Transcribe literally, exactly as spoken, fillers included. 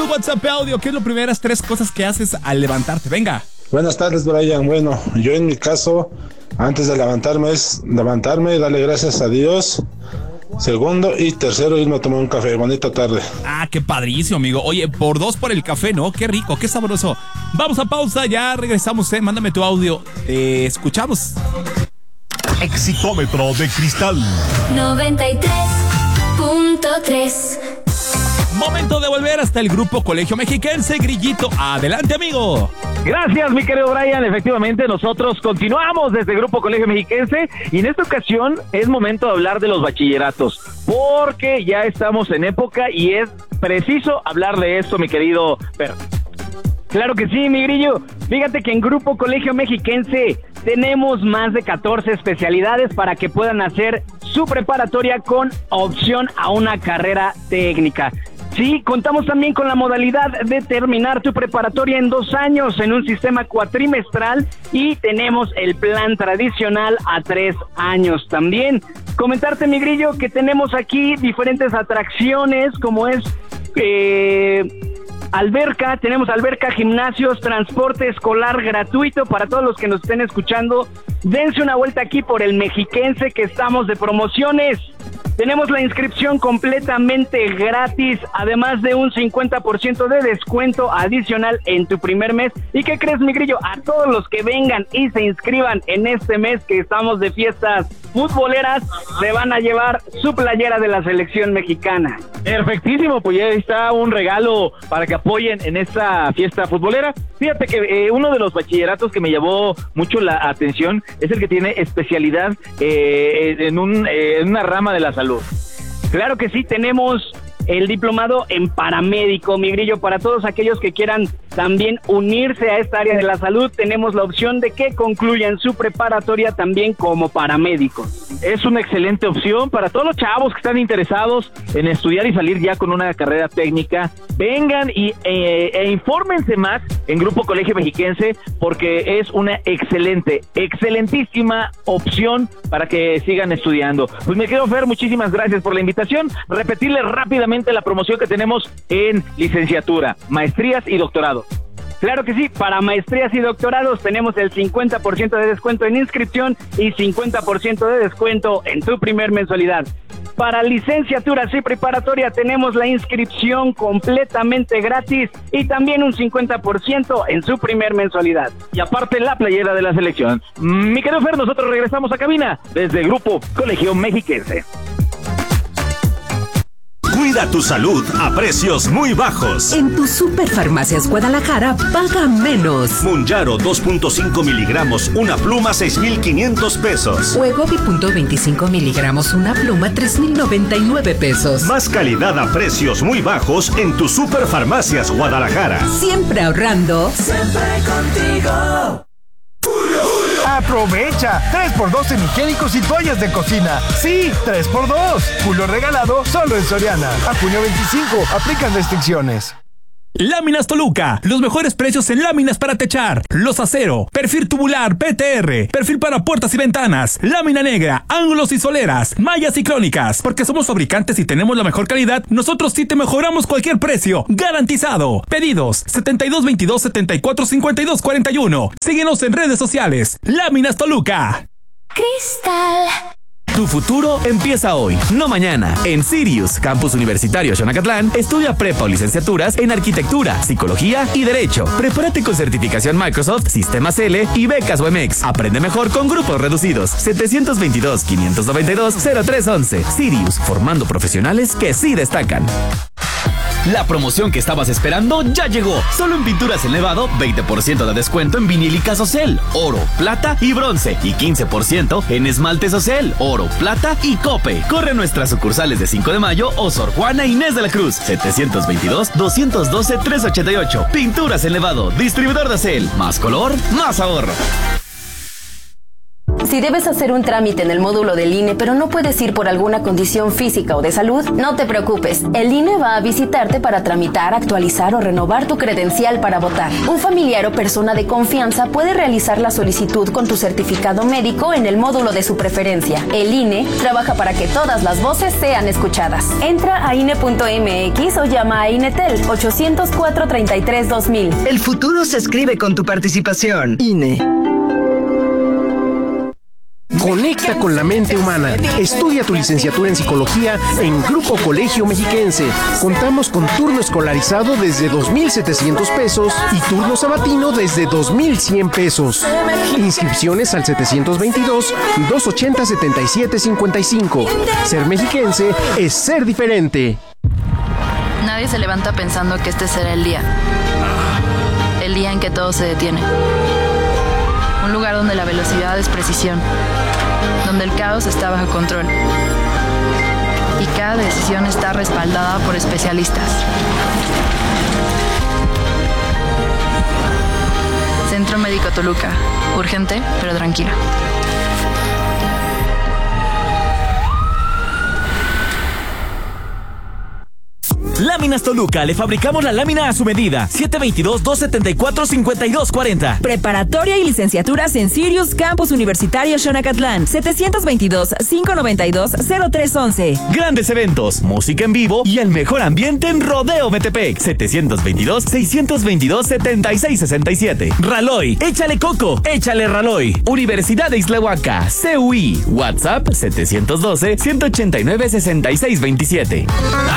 WhatsApp audio, ¿qué es lo primeras tres cosas que haces al levantarte? Venga. Buenas tardes, Brian. Bueno, yo en mi caso, antes de levantarme es levantarme, darle gracias a Dios. Segundo y tercero, irme a tomar un café. Bonita tarde. Ah, qué padrísimo, amigo. Oye, por dos por el café, ¿no? Qué rico, qué sabroso. Vamos a pausa, ya regresamos, ¿eh? Mándame tu audio. Te escuchamos. Exitómetro de cristal. noventa y tres punto tres. Momento de volver hasta el Grupo Colegio Mexiquense. Grillito, adelante, amigo. Gracias, mi querido Brian. Efectivamente, nosotros continuamos desde el Grupo Colegio Mexiquense y en esta ocasión es momento de hablar de los bachilleratos, porque ya estamos en época y es preciso hablar de esto, mi querido Per. Claro que sí, mi grillo. Fíjate que en Grupo Colegio Mexiquense tenemos más de catorce especialidades para que puedan hacer su preparatoria con opción a una carrera técnica. Sí, contamos también con la modalidad de terminar tu preparatoria en dos años en un sistema cuatrimestral y tenemos el plan tradicional a tres años también. Comentarte, mi grillo, que tenemos aquí diferentes atracciones como es eh, alberca, tenemos alberca, gimnasios, transporte escolar gratuito para todos los que nos estén escuchando. Dense una vuelta aquí por el Mexiquense que estamos de promociones. Tenemos la inscripción completamente gratis, además de un cincuenta por ciento de descuento adicional en tu primer mes. ¿Y qué crees, mi grillo? A todos los que vengan y se inscriban en este mes que estamos de fiestas futboleras, se van a llevar su playera de la selección mexicana. Perfectísimo, pues ya está un regalo para que apoyen en esta fiesta futbolera. Fíjate que eh, uno de los bachilleratos que me llamó mucho la atención es el que tiene especialidad eh, en, un, eh, en una rama de la salud. Claro que sí, tenemos el diplomado en paramédico, mi grillo, para todos aquellos que quieran también unirse a esta área de la salud, tenemos la opción de que concluyan su preparatoria también como paramédicos. Es una excelente opción para todos los chavos que están interesados en estudiar y salir ya con una carrera técnica. Vengan y eh, e infórmense más en Grupo Colegio Mexiquense, porque es una excelente, excelentísima opción para que sigan estudiando. Pues me quedo, Fer, muchísimas gracias por la invitación. Repetirles rápidamente la promoción que tenemos en licenciatura, maestrías y doctorado. Claro que sí, para maestrías y doctorados tenemos el cincuenta por ciento de descuento en inscripción y cincuenta por ciento de descuento en tu primer mensualidad. Para licenciaturas y preparatoria tenemos la inscripción completamente gratis y también un cincuenta por ciento en su primer mensualidad. Y aparte la playera de la selección. Mi querido Fer, nosotros regresamos a cabina desde el Grupo Colegio Mexiquense. Cuida tu salud a precios muy bajos. En tu Superfarmacias Guadalajara, paga menos. Munjaro dos punto cinco miligramos, una pluma seis mil quinientos pesos. Wegovy punto veinticinco miligramos, una pluma tres mil noventa y nueve pesos. Más calidad a precios muy bajos en tu Superfarmacias Guadalajara. Siempre ahorrando. Siempre contigo. Aprovecha tres por dos en higiénicos y toallas de cocina. Sí, tres por dos. Julio regalado solo en Soriana. A junio veinticinco, aplican restricciones. Láminas Toluca, los mejores precios en láminas para techar, los acero, perfil tubular P T R, perfil para puertas y ventanas, lámina negra, ángulos y soleras, mallas ciclónicas. Porque somos fabricantes y tenemos la mejor calidad, nosotros sí te mejoramos cualquier precio, garantizado. Pedidos setenta y dos veintidós setenta y cuatro cincuenta y dos cuarenta y uno. Síguenos en redes sociales. Láminas Toluca. Cristal. Tu futuro empieza hoy, no mañana. En Sirius, Campus Universitario Xonacatlán, estudia prepa o licenciaturas en Arquitectura, Psicología y Derecho. Prepárate con certificación Microsoft, Sistemas L y becas U M X. Aprende mejor con grupos reducidos. setecientos veintidós, quinientos noventa y dos, cero tres once. Sirius, formando profesionales que sí destacan. La promoción que estabas esperando ya llegó. Solo en Pinturas El Nevado, veinte por ciento de descuento en vinílicas Ocel, oro, plata y bronce. Y quince por ciento en esmaltes Ocel, oro, plata y cope. Corre a nuestras sucursales de cinco de mayo o Sor Juana Inés de la Cruz. setecientos veintidós, doscientos doce, trescientos ochenta y ocho. Pinturas El Nevado, distribuidor de Ocel. Más color, más ahorro. Si debes hacer un trámite en el módulo del I N E, pero no puedes ir por alguna condición física o de salud, no te preocupes. El I N E va a visitarte para tramitar, actualizar o renovar tu credencial para votar. Un familiar o persona de confianza puede realizar la solicitud con tu certificado médico en el módulo de su preferencia. El I N E trabaja para que todas las voces sean escuchadas. Entra a I N E punto M X o llama a INETEL ochocientos cuatro, treinta y tres, dos mil. El futuro se escribe con tu participación. I N E. Conecta con la mente humana. Estudia tu licenciatura en psicología en Grupo Colegio Mexiquense. Contamos con turno escolarizado desde dos mil setecientos pesos y turno sabatino desde dos mil cien pesos. Inscripciones al setecientos veintidós, doscientos ochenta, setenta y siete cincuenta y cinco. Ser mexiquense es ser diferente. Nadie se levanta pensando que este será el día. El día en que todo se detiene. Un lugar donde la velocidad es precisión, donde el caos está bajo control y cada decisión está respaldada por especialistas. Centro Médico Toluca, urgente pero tranquilo. Láminas Toluca, le fabricamos la lámina a su medida. siete veintidós, doscientos setenta y cuatro, cincuenta y dos cuarenta. Preparatoria y licenciaturas en Sirius Campus Universitario Xonacatlán. setecientos veintidós, quinientos noventa y dos, cero tres once. Grandes eventos, música en vivo y el mejor ambiente en Rodeo Metepec. setecientos veintidós, seiscientos veintidós, setenta y seis sesenta y siete. Raloy, échale coco, échale Raloy. Universidad de Islahuaca, C U I. WhatsApp setecientos doce, ciento ochenta y nueve, sesenta y seis veintisiete.